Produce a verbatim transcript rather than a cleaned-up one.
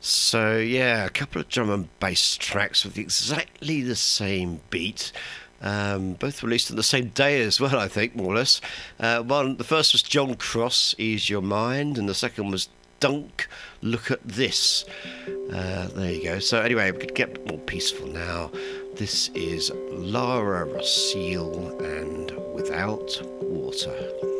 So yeah, a couple of drum and bass tracks with exactly the same beat. Um, both released on the same day as well, I think, more or less. Uh, one, the first was John Cross, Ease Your Mind, and the second was Dunk, Look at This. Uh, there you go. So anyway, we could get more peaceful now. This is Lara Rossile and Without Water.